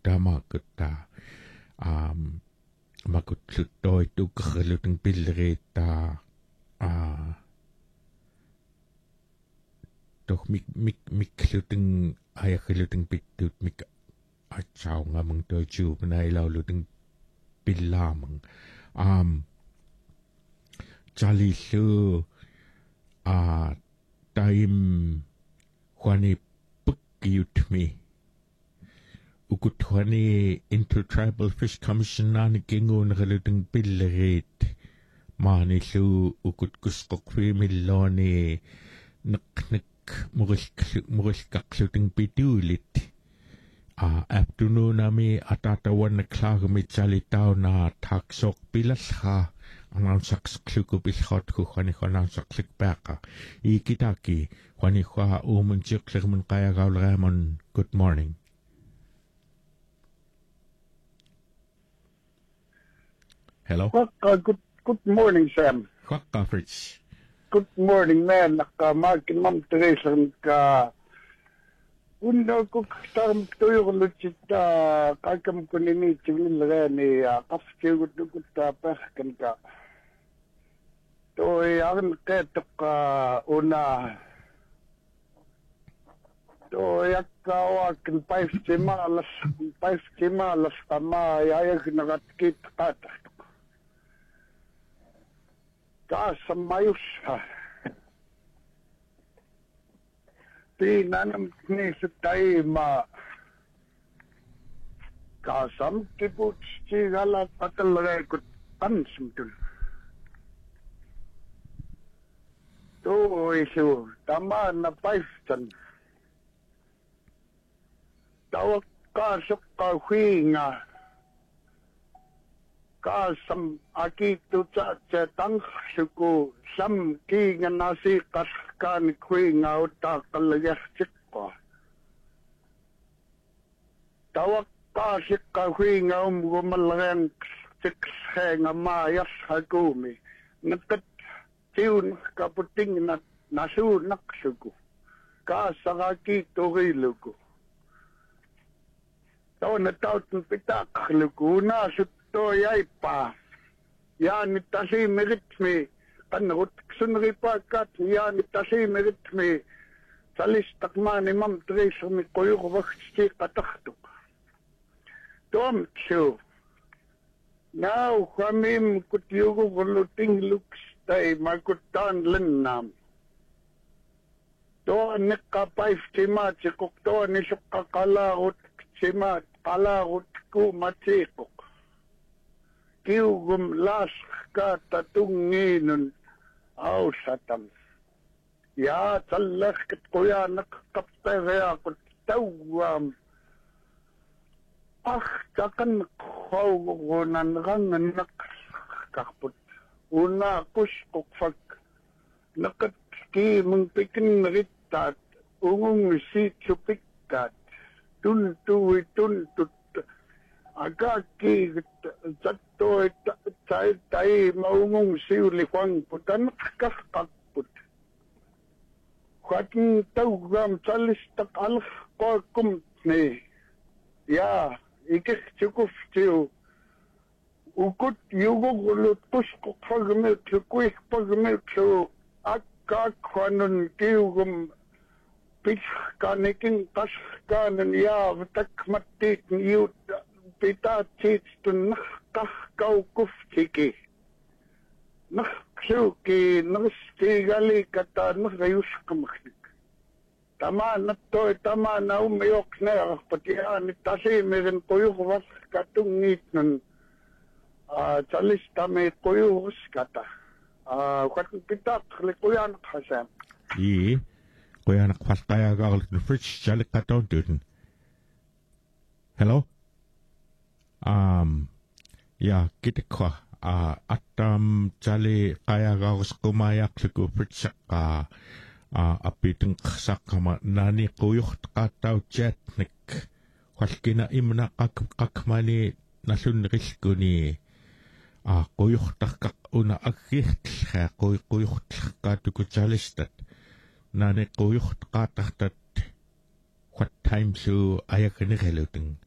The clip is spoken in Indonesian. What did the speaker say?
tamakutta makutlutoi tukkerluteng pilleriita toh mikluteng ayakluteng pittut mik atsaungamang toju panailauluteng pillamang Chalilu taim Juani Pukyutmi Ukutwani Intertribal Fish Commission nani kingun reluteng pillerit Manilu ukutkuskokwi milloni naknik muriskakluteng pitulit afternoon nami atatawan na klagami chalitaw na taksok pilasha ang sakskluko bishot ko kani saklikpaka ikitaki kani kwa umunchiklikman kaya Ramon. Good morning. Hello. Good morning, Sam. Fritz. Good morning, man. Nakamarkin Ma'am Teresa ka uno ko karam tuyo ko luchit kakam ko nini chimil ni kafke ko ta kan ka to yan ketok una to yakawa kan 5 timalas tama ya nagatkit kata ka samayus Tinanam ni sa taima kasam tiput chigala patalare ko tansimtul to isu tama na paiftan tawak kasok ka huinga kasam akitu cha tang suku sam ki nasi kaskan huinga uta kalaya chikko tawak kasik ka huinga gumalang chiksenga mayas hakumi nakat tiun kaputing na nasu naksuku kasakaki tugiluku taw na tautun pitak luku na to yay pa yan itasi meritmi kanut sunri pa kat yan itasi meritmi salis takmani Ma'am Teresa mi koyo ko bakti kataktuk tom chu now kamim kutyugo voluting looks tay makutan lennam to nekka paif tima chikok to ni sukakala ut chima kala ut ku matikok kiugum las ka tatunginun ausatam ya tallah kat kuya nakaptaya ko tawam takan khawgunan rangan nakakput una kuskok fak nakat ki mungpikin ritat ungong si chupikat tuntu agaki zatto tai maungong siuli kwang putan kakakput kwating tawgam chalis tak alf korkum ne ya ikik chukuf tiu ukut yugo gulut kuskok pagmil kuik pagmil tu akka kwanun kiugum pich kaniking kas kanan ya tak matit yut pita chits tun kau kuftiki naksuki nastigali kata nakayus kamaknik tama na to tama na umiyok na patihan itasi meron koyo was katungit nun chalis tame koyo was kata katong pitak likuyan kasam kuya nakpaskaya gagawin ng fridge chalik katong dun. Hello? Ya, kita kwa atam chali kaya gagawin kumayak liku fridge ka apitong kasakama nani kuyok kataw jetnik walkina imna kakmani nasunris ko ni kuyok takak una agit kuyok takatuko chalistat nani kuyok kataktat what time su ayakin nikeluteng